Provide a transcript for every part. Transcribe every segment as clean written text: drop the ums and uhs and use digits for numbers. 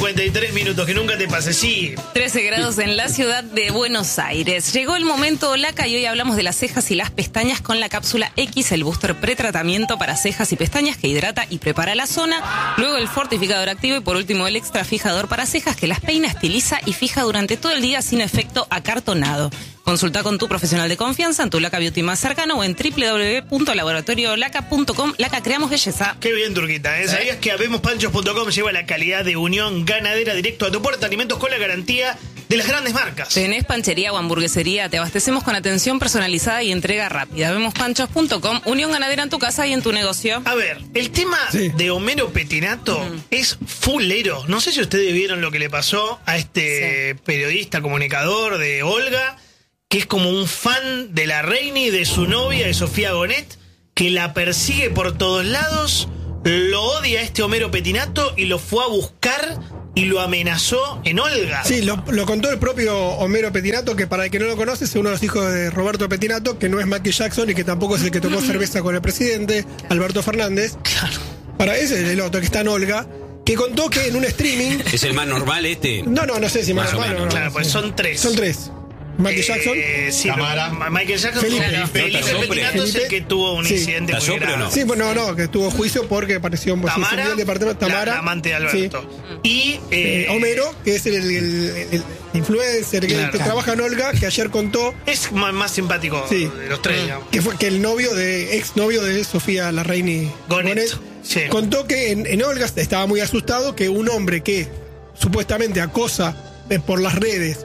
8:53, que nunca te pase, sí. 13 grados en la ciudad de Buenos Aires. Llegó el momento Olaca y hoy hablamos de las cejas y las pestañas con la cápsula X, el booster pretratamiento para cejas y pestañas que hidrata y prepara la zona. Luego el fortificador activo y por último el extra fijador para cejas que las peina, estiliza y fija durante todo el día sin efecto acartonado. Consulta con tu profesional de confianza en tu Laca Beauty más cercano o en www.laboratoriolaca.com. Laca, creamos belleza. Qué bien, Turquita, ¿eh? ¿Sabías que habemospanchos.com lleva la calidad de Unión Ganadera directo a tu puerta? Alimentos con la garantía de las grandes marcas. ¿Tenés panchería o hamburguesería? Te abastecemos con atención personalizada y entrega rápida. Habemospanchos.com, Unión Ganadera en tu casa y en tu negocio. A ver, el tema de Homero Petinato es fulero. No sé si ustedes vieron lo que le pasó a este periodista, comunicador de Olga, que es como un fan de la reina y de su novia, de Sofía Gonet, que la persigue por todos lados, lo odia a este Homero Petinato y lo fue a buscar y lo amenazó en Olga. Sí, lo contó el propio Homero Petinato, que para el que no lo conoce es uno de los hijos de Roberto Petinato, que no es Michael Jackson y que tampoco es el que tomó cerveza con el presidente, Alberto Fernández. Claro. Para ese es el otro, que está en Olga, que contó que en un streaming... ¿Es el más normal este? No sé si más Más o normal o menos, no. Claro, pues son tres. Son tres. Michael Jackson. Sí, Tamara. Michael Jackson. Felipe. Felipe Petinato es el que tuvo un incidente muy ¿Tasopre o grave. no? Sí, bueno, no, que tuvo juicio porque apareció en Tamara, el departamento. Tamara, la amante de Alberto. Sí. Y Homero, que es el influencer que trabaja en Olga, que ayer contó es más simpático de los tres, digamos. que fue que el ex novio de Sofía Larraín Gonet. Sí. contó que en Olga estaba muy asustado que un hombre que supuestamente acosa por las redes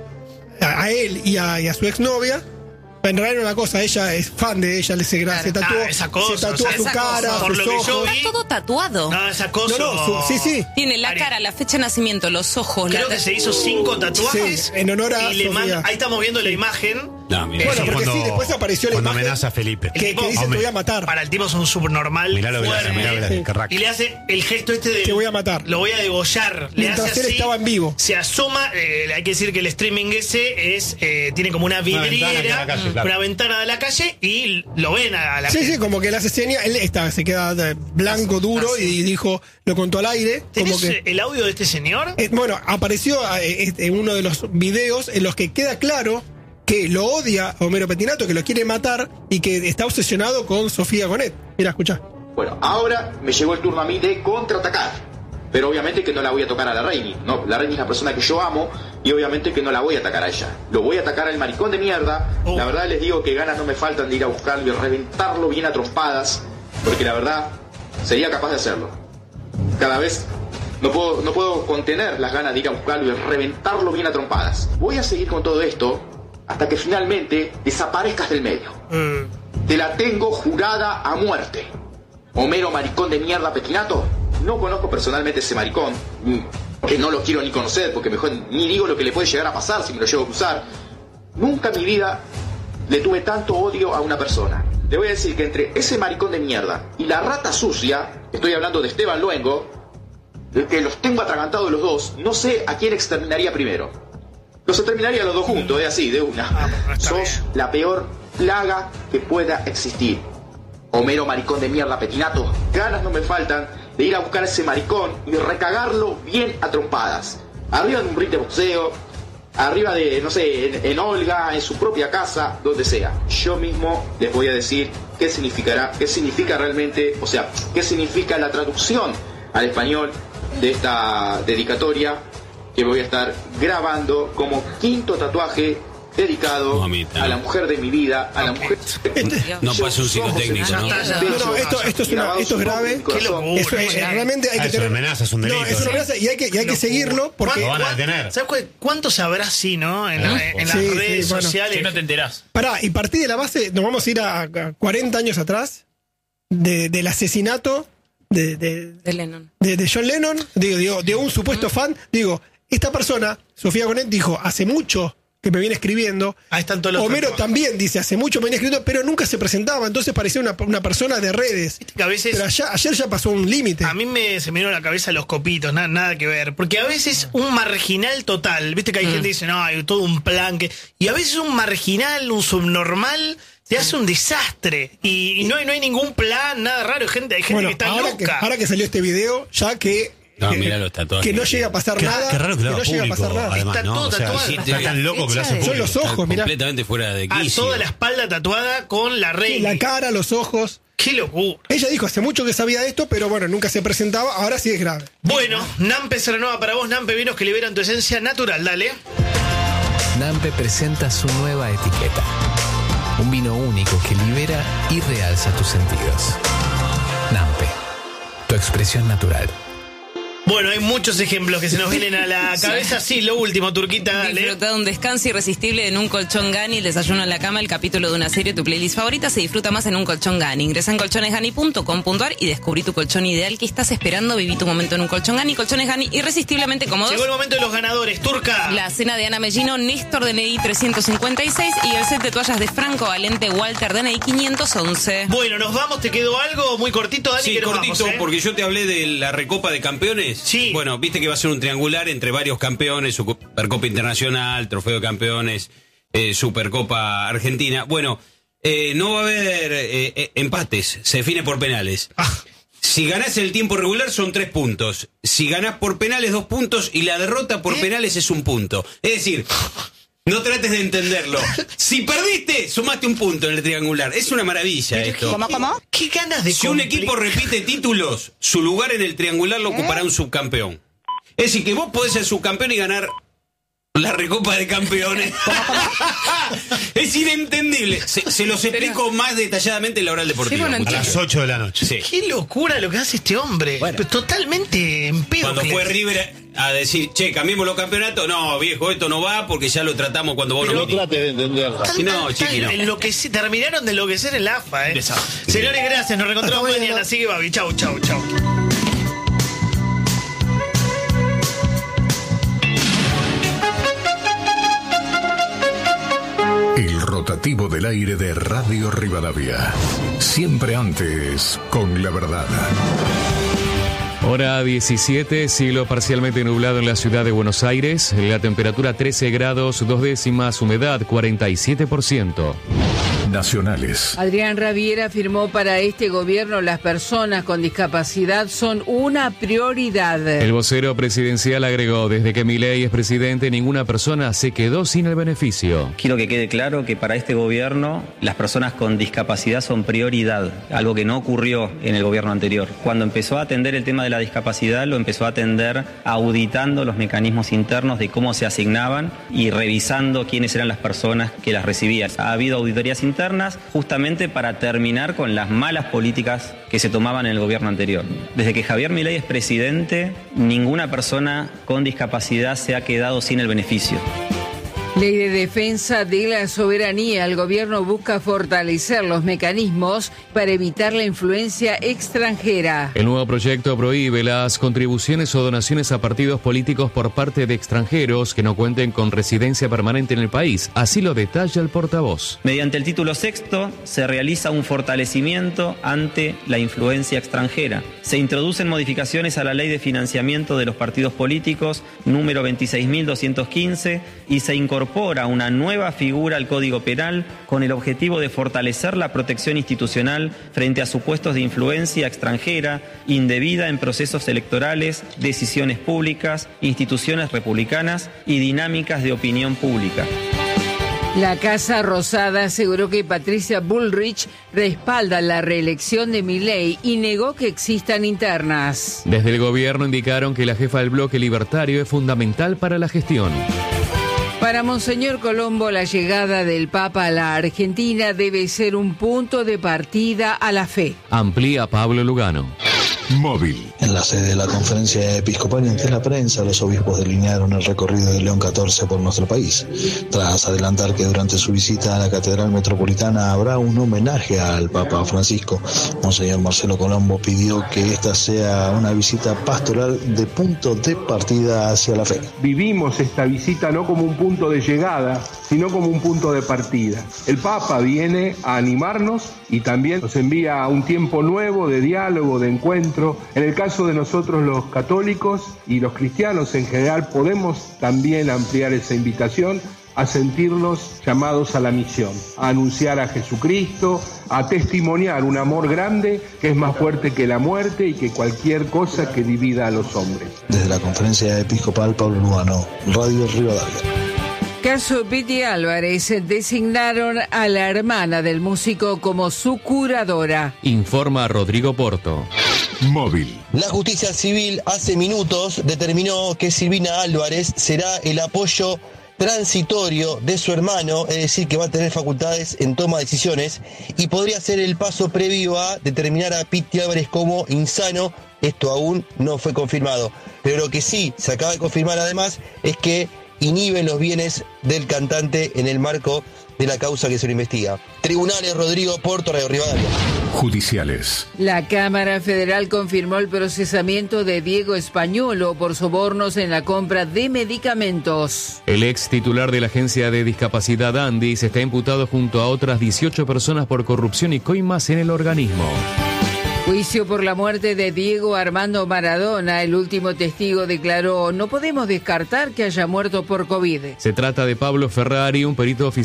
a él y a su exnovia. En realidad era una cosa, ella es fan de ella, se tatuó, esa cosa, se tatuó su cara, por lo sus que yo ojos. vi. Está todo tatuado. No, esa cosa. Sí. Tiene la cara, la fecha de nacimiento, los ojos. Creo que se hizo 5 tatuajes. Sí, en honor a y le Sofía. ahí estamos viendo la imagen. No, mira. Bueno, porque Cuando- sí, después apareció la cuando imagen amenaza a Felipe. que dice te voy a matar. Para el tipo es un subnormal. Mirá lo que le hace, fuerte. mirá lo que le hace, qué raca. Y le hace el gesto este de... Te voy a matar. Lo voy a degollar. Mientras le hace él así, estaba en vivo. Se asoma, hay que decir que el streaming ese es tiene como una vidriera, ventana hacia la calle, claro. una ventana de la calle y lo ven a la gente. Sí, como que le hace seña, él se queda blanco, duro y dijo, lo contó al aire. Como ¿Tenés que, el audio de este señor? bueno, apareció en uno de los videos en los que queda claro que lo odia a Homero Petinato, que lo quiere matar y que está obsesionado con Sofía Gonet. Mira, escuchá. Bueno, ahora me llegó el turno a mí de contraatacar. Pero obviamente que no la voy a tocar a la Reini. No, la Reini es la persona que yo amo y obviamente que no la voy a atacar a ella. Lo voy a atacar al maricón de mierda. La verdad les digo que ganas no me faltan de ir a buscarlo y reventarlo bien a trompadas. Porque la verdad sería capaz de hacerlo. Cada vez no puedo contener las ganas de ir a buscarlo y reventarlo bien a trompadas. Voy a seguir con todo esto hasta que finalmente desaparezcas del medio. Te la tengo jurada a muerte. Homero maricón de mierda Petinato. No conozco personalmente ese maricón, que no lo quiero ni conocer, porque mejor ni digo lo que le puede llegar a pasar si me lo llevo a cruzar. Nunca en mi vida le tuve tanto odio a una persona. Le voy a decir que entre ese maricón de mierda y la rata sucia, estoy hablando de Esteban Luengo, que los tengo atragantados los dos, no sé a quién exterminaría primero. Los exterminaría los dos juntos, así, de una. Sos la peor plaga que pueda existir. Homero maricón de mierda Petinato, ganas no me faltan de ir a buscar a ese maricón y recagarlo bien a trompadas. Arriba de un ring de boxeo, arriba de, no sé, en Olga, en su propia casa, donde sea. Yo mismo les voy a decir qué significa realmente, o sea, qué significa la traducción al español de esta dedicatoria que voy a estar grabando como quinto tatuaje dedicado Mamita, a la mujer de mi vida, a la mujer... No pasa un psicotécnico, ¿no? No, esto es grave. Qué locura. Eso realmente hay que Es una amenaza, es un delito. No, es una amenaza y hay que seguirlo porque... Lo van a detener. ¿Sabes cuánto sabrás, sí, no? En las Sí, redes bueno. sociales. Si no te enterás. Pará, y partí de la base, nos vamos a ir a 40 años atrás del asesinato De Lennon. de John Lennon, de un supuesto fan. Digo, esta persona, Sofía Gonet, dijo, hace mucho que me viene escribiendo. Ahí están todos los Homero tatuajes. también dice, hace mucho me viene escribiendo, pero nunca se presentaba, entonces parecía una persona de redes. Que a veces Pero ayer ya pasó un límite. a mí se me dieron a la cabeza los copitos, nada que ver. Porque a veces un marginal total, viste que hay gente que dice, no, hay todo un plan que. Y a veces un marginal, un subnormal, te hace un desastre. Y no hay ningún plan, nada raro. Hay gente Bueno, que está loca. ahora que salió este video, ya que No, mirá los tatuajes. Que no llega a pasar nada. Qué raro que lo haga no llega a público, pasar nada. además, Está ¿no? todo O sea, tatuado. está tan loco que lo hace Son público. Son los ojos, mirá. Completamente fuera de A quicio. toda la espalda tatuada con la Sí, reina. la cara, los ojos. ¡Qué locura! Ella dijo hace mucho que sabía de esto, pero bueno, nunca se presentaba. Ahora sí es grave. Bueno, Nampe se renueva para vos, Nampe, vinos que liberan tu esencia natural, dale. Nampe presenta su nueva etiqueta. Un vino único que libera y realza tus sentidos. Nampe, tu expresión natural. Bueno, hay muchos ejemplos que se nos vienen a la cabeza. Sí, lo último, Turquita, dale. Disfruta de un descanso irresistible en un colchón Gani, el desayuno en la cama, el capítulo de una serie, tu playlist favorita, se disfruta más en un colchón Gani. Ingresa en colchonesgani.com.ar y descubrí tu colchón ideal que estás esperando. Viví tu momento en un colchón Gani. Colchones Gani, irresistiblemente cómodos. Llegó el momento de los ganadores, Turca. La cena de Ana Mellino, Néstor DNI 356 y el set de toallas de Franco Valente, Walter DNI 511. Bueno, nos vamos, ¿te quedó algo muy cortito, Dani? Sí, que nos cortito, vamos, porque yo te hablé de la Recopa de Campeones. Sí. Bueno, viste que va a ser un triangular entre varios campeones, Supercopa Internacional, Trofeo de Campeones, Supercopa Argentina. Bueno, no va a haber empates, se define por penales. Si ganás en el tiempo regular son 3 puntos. Si ganás por penales 2 puntos y la derrota por penales es 1 punto. Es decir, no trates de entenderlo. Si perdiste, sumaste 1 punto en el triangular. Es una maravilla esto. ¿Cómo? ¿Qué ganas de Si un equipo repite títulos, su lugar en el triangular lo ocupará un subcampeón. Es decir, que vos podés ser subcampeón y ganar la Recopa de Campeones. Es inentendible. Se los explico más detalladamente en la oral deportiva. Sí, bueno, A las 8 de la noche. Sí. Qué locura lo que hace este hombre. Bueno. Totalmente en pedo. Cuando que fue le- River a decir, che, cambiemos los campeonatos, no, viejo, esto no va porque ya lo tratamos cuando vos no viniste. de entenderla. Tan, No, chiqui, no. terminaron de enloquecer el AFA, Desastre. Señores, gracias. Nos reencontramos Hasta mañana. mañana. Sigue, Babi. Chau, chau, chau. El rotativo del aire de Radio Rivadavia. Siempre antes, con la verdad. Hora 17, cielo parcialmente nublado en la ciudad de Buenos Aires. La temperatura 13 grados, 2 décimas, humedad 47%. Nacionales. Adrián Raviera afirmó para este gobierno las personas con discapacidad son una prioridad. El vocero presidencial agregó, desde que Milei es presidente, ninguna persona se quedó sin el beneficio. Quiero que quede claro que para este gobierno las personas con discapacidad son prioridad, algo que no ocurrió en el gobierno anterior. Cuando empezó a atender el tema de la discapacidad, lo empezó a atender auditando los mecanismos internos de cómo se asignaban y revisando quiénes eran las personas que las recibían. Ha habido auditorías internas justamente para terminar con las malas políticas que se tomaban en el gobierno anterior. Desde que Javier Milei es presidente, ninguna persona con discapacidad se ha quedado sin el beneficio. Ley de defensa de la soberanía. El gobierno busca fortalecer los mecanismos para evitar la influencia extranjera. El nuevo proyecto prohíbe las contribuciones o donaciones a partidos políticos por parte de extranjeros que no cuenten con residencia permanente en el país. Así lo detalla el portavoz. Mediante el título sexto se realiza un fortalecimiento ante la influencia extranjera. Se introducen modificaciones a la Ley de Financiamiento de los Partidos Políticos, número 26.215, y se incorpora una nueva figura al Código Penal con el objetivo de fortalecer la protección institucional frente a supuestos de influencia extranjera indebida en procesos electorales, decisiones públicas, instituciones republicanas y dinámicas de opinión pública. La Casa Rosada aseguró que Patricia Bullrich respalda la reelección de Milei y negó que existan internas. Desde el gobierno indicaron que la jefa del bloque libertario es fundamental para la gestión. Para Monseñor Colombo, la llegada del Papa a la Argentina debe ser un punto de partida a la fe. Amplía Pablo Lugano. Móvil. En la sede de la conferencia episcopal y ante la prensa, los obispos delinearon el recorrido de León XIV por nuestro país, tras adelantar que durante su visita a la Catedral Metropolitana habrá un homenaje al Papa Francisco. Monseñor Marcelo Colombo pidió que esta sea una visita pastoral de punto de partida hacia la fe. Vivimos esta visita no como un punto de llegada, sino como un punto de partida. El Papa viene a animarnos y también nos envía a un tiempo nuevo de diálogo, de encuentro. En el caso de nosotros los católicos y los cristianos en general, podemos también ampliar esa invitación a sentirnos llamados a la misión, a anunciar a Jesucristo, a testimoniar un amor grande que es más fuerte que la muerte y que cualquier cosa que divida a los hombres. Desde la Conferencia Episcopal Pablo Lugano, Radio Rivadavia. Caso Piti Álvarez, designaron a la hermana del músico como su curadora. Informa Rodrigo Porto. Móvil. La justicia civil hace minutos determinó que Silvina Álvarez será el apoyo transitorio de su hermano, es decir, que va a tener facultades en toma de decisiones y podría ser el paso previo a determinar a Piti Álvarez como insano. Esto aún no fue confirmado, pero lo que sí se acaba de confirmar además es que inhiben los bienes del cantante en el marco de la causa que se lo investiga. Tribunales, Rodrigo Porto, Radio Rivadavia. Judiciales. La Cámara Federal confirmó el procesamiento de Diego Españolo por sobornos en la compra de medicamentos. El ex titular de la Agencia de Discapacidad Andis está imputado junto a otras 18 personas por corrupción y coimas en el organismo. Juicio por la muerte de Diego Armando Maradona. El último testigo declaró: no podemos descartar que haya muerto por COVID. Se trata de Pablo Ferrari, un perito oficial